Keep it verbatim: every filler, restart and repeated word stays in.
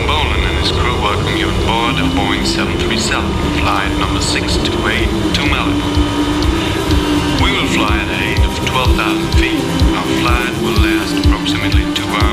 Bolan and his crew welcome you on board of Boeing seven three seven, flight number six two eight.